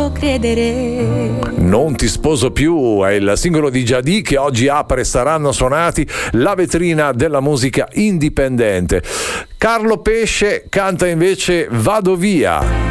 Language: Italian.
posso credere. Non ti sposo più è il singolo di Giadì che oggi apre Saranno suonati, la vetrina della musica indipendente. Carlo Pesce canta invece Vado via.